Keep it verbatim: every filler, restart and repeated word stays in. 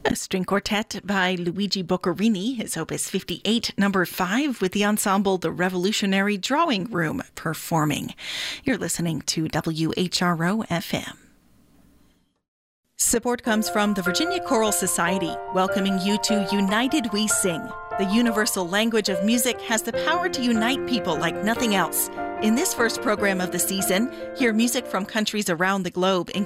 A string quartet by Luigi Boccherini, his opus fifty-eight, number five, with the ensemble The Revolutionary Drawing Room performing. You're listening to W H R O F M. Support comes from the Virginia Choral Society, welcoming you to United We Sing. The universal language of music has the power to unite people like nothing else. In this first program of the season, hear music from countries around the globe,